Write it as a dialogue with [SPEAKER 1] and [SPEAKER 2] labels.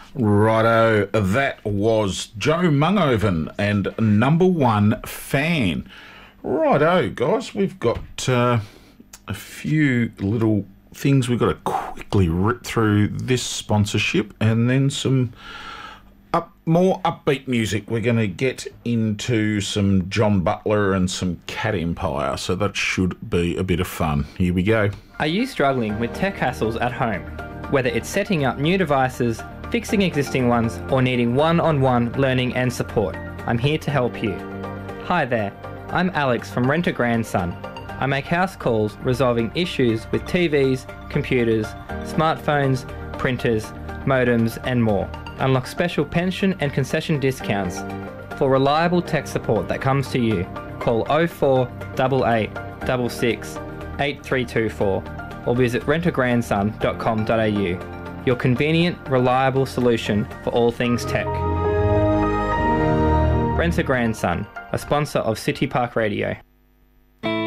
[SPEAKER 1] Righto, that was Joe Mungovan and Number One Fan. Righto, guys, we've got a few little things we've got to quickly rip through this sponsorship and then some more upbeat music. We're going to get into some John Butler and some Cat Empire, so that should be a bit of fun. Here we go.
[SPEAKER 2] Are you struggling with tech hassles at home? Whether it's setting up new devices, fixing existing ones, or needing one-on-one learning and support, I'm here to help you. Hi there, I'm Alex from Rent a Grandson. I make house calls resolving issues with TVs, computers, smartphones, printers, modems and more. Unlock special pension and concession discounts. For reliable tech support that comes to you, call 0488 66 8324 or visit rentagrandson.com.au. Your convenient, reliable solution for all things tech. Rent a Grandson, a sponsor of City Park Radio.